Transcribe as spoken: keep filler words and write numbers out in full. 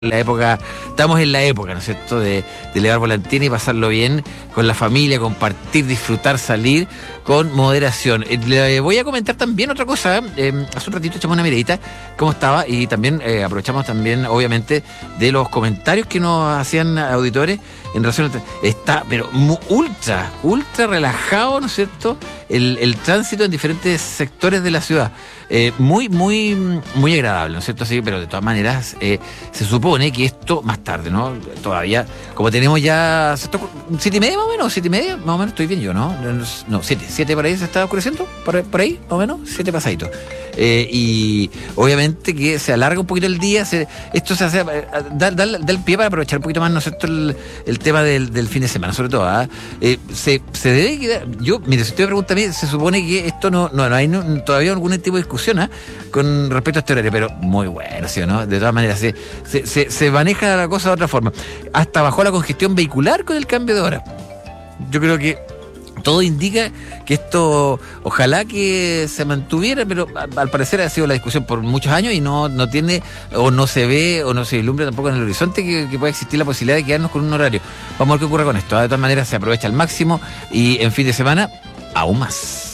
La época, estamos en la época, ¿no es cierto?, de, de elevar volantina y pasarlo bien con la familia, compartir, disfrutar, salir con moderación. Eh, le voy a comentar también otra cosa. Eh, hace un ratito echamos una miradita cómo estaba y también eh, aprovechamos también, obviamente, de los comentarios que nos hacían auditores en relación a... Está, pero mu- ultra, ultra relajado, ¿no es cierto?, el, el tránsito en diferentes sectores de la ciudad. Eh, muy, muy, muy agradable, ¿no es cierto? Sí, pero de todas maneras, eh, se supone que esto más tarde, ¿no? Todavía, como tenemos ya siete y media más o menos, siete y media, más o menos estoy bien yo, ¿no? No, siete, siete por ahí se está oscureciendo, por, por ahí, más o menos, siete pasaditos. Eh, y obviamente que se alarga un poquito el día, se, esto se hace, da, da, da el pie para aprovechar un poquito más, ¿no es cierto?, el, el tema del, del fin de semana, sobre todo, ¿eh? Eh, se, se debe quedar, yo, mire, si usted me pregunta a mí, se supone que esto no, no, no hay no, todavía algún tipo de discusión, ¿eh?, con respecto a este horario, pero muy bueno, ¿sí o no? De todas maneras, se, se, se, se maneja la cosa de otra forma. Hasta bajó la congestión vehicular con el cambio de hora. Yo creo que todo indica que esto, ojalá que se mantuviera, pero al, al parecer ha sido la discusión por muchos años y no, no tiene, o no se ve, o no se vislumbra tampoco en el horizonte que, que pueda existir la posibilidad de quedarnos con un horario. Vamos a ver qué ocurre con esto. De todas maneras, se aprovecha al máximo y en fin de semana, aún más.